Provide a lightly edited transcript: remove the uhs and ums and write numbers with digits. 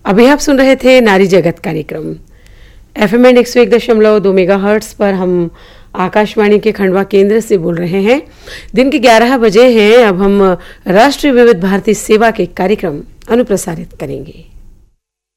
अभी आप सुन रहे थे नारी जगत कार्यक्रम FM 101.2 मेगाहर्ट्ज पर। हम आकाशवाणी के खंडवा केंद्र से बोल रहे हैं। दिन के 11 बजे हैं। अब हम राष्ट्रीय विविध भारती सेवा के कार्यक्रम अनुप्रसारित करेंगे।